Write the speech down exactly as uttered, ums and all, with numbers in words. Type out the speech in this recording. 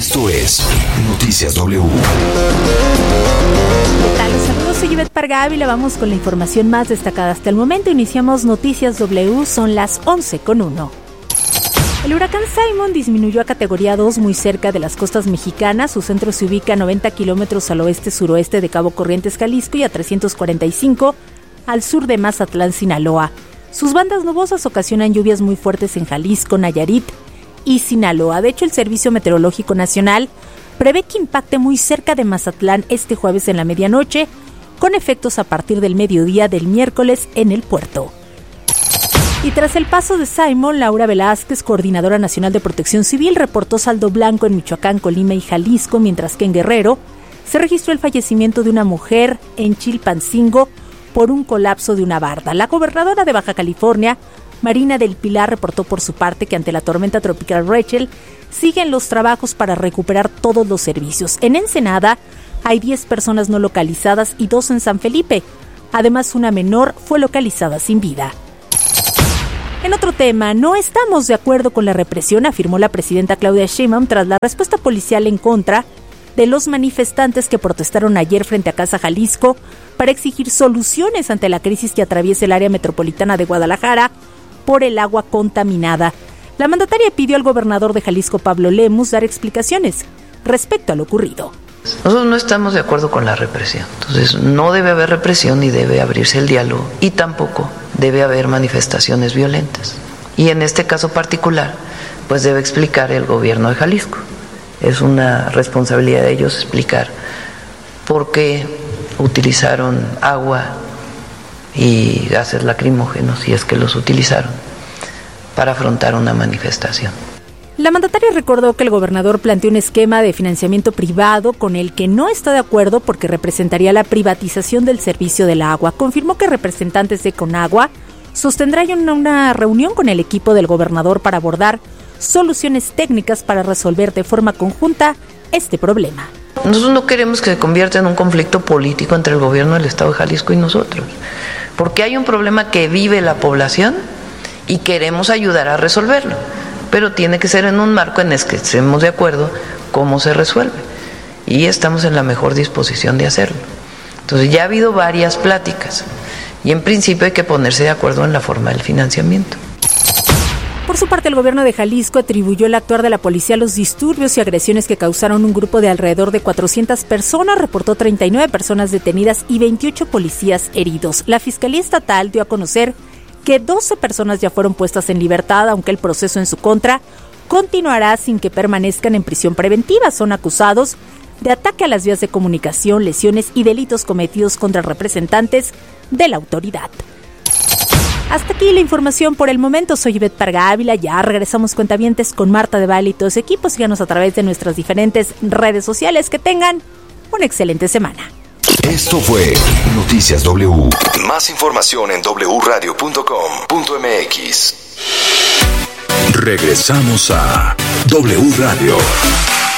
Esto es Noticias W. ¿Qué tal? Saludos, soy Ivette Parga Ávila. Vamos con la información más destacada hasta el momento. Iniciamos Noticias W, son las once con uno. El huracán Simon disminuyó a categoría dos muy cerca de las costas mexicanas. Su centro se ubica a noventa kilómetros al oeste-suroeste de Cabo Corrientes, Jalisco, y a trescientos cuarenta y cinco al sur de Mazatlán, Sinaloa. Sus bandas nubosas ocasionan lluvias muy fuertes en Jalisco, Nayarit y Sinaloa. De hecho, el Servicio Meteorológico Nacional prevé que impacte muy cerca de Mazatlán este jueves en la medianoche, con efectos a partir del mediodía del miércoles en el puerto. Y tras el paso de Simon, Laura Velázquez, coordinadora nacional de Protección Civil, reportó saldo blanco en Michoacán, Colima y Jalisco, mientras que en Guerrero se registró el fallecimiento de una mujer en Chilpancingo por un colapso de una barda. La gobernadora de Baja California, Marina del Pilar, reportó por su parte que ante la tormenta tropical Rachel siguen los trabajos para recuperar todos los servicios. En Ensenada hay diez personas no localizadas y dos en San Felipe. Además, una menor fue localizada sin vida. En otro tema, no estamos de acuerdo con la represión, afirmó la presidenta Claudia Sheinbaum tras la respuesta policial en contra de los manifestantes que protestaron ayer frente a Casa Jalisco para exigir soluciones ante la crisis que atraviesa el área metropolitana de Guadalajara por el agua contaminada. La mandataria pidió al gobernador de Jalisco, Pablo Lemus, dar explicaciones respecto a lo ocurrido. Nosotros no estamos de acuerdo con la represión, entonces no debe haber represión ni debe abrirse el diálogo y tampoco debe haber manifestaciones violentas. Y en este caso particular, pues debe explicar el gobierno de Jalisco. Es una responsabilidad de ellos explicar por qué utilizaron agua y gases lacrimógenos, si es que los utilizaron, para afrontar una manifestación. La mandataria recordó que el gobernador planteó un esquema de financiamiento privado con el que no está de acuerdo porque representaría la privatización del servicio del agua. Confirmó que representantes de Conagua sostendrán una reunión con el equipo del gobernador para abordar soluciones técnicas para resolver de forma conjunta este problema. Nosotros no queremos que se convierta en un conflicto político entre el gobierno del Estado de Jalisco y nosotros, porque hay un problema que vive la población y queremos ayudar a resolverlo, pero tiene que ser en un marco en el que estemos de acuerdo cómo se resuelve, y estamos en la mejor disposición de hacerlo. Entonces ya ha habido varias pláticas y en principio hay que ponerse de acuerdo en la forma del financiamiento. Por su parte, el gobierno de Jalisco atribuyó el actuar de la policía a los disturbios y agresiones que causaron un grupo de alrededor de cuatrocientas personas, reportó treinta y nueve personas detenidas y veintiocho policías heridos. La Fiscalía Estatal dio a conocer que doce personas ya fueron puestas en libertad, aunque el proceso en su contra continuará sin que permanezcan en prisión preventiva. Son acusados de ataque a las vías de comunicación, lesiones y delitos cometidos contra representantes de la autoridad. Hasta aquí la información por el momento. Soy Ivette Parga Ávila. Ya regresamos, cuentavientes, con Marta de Baile y todo su equipo. Síganos a través de nuestras diferentes redes sociales. Que tengan una excelente semana. Esto fue Noticias W. Más información en doble u radio punto com punto m x. Regresamos a W Radio.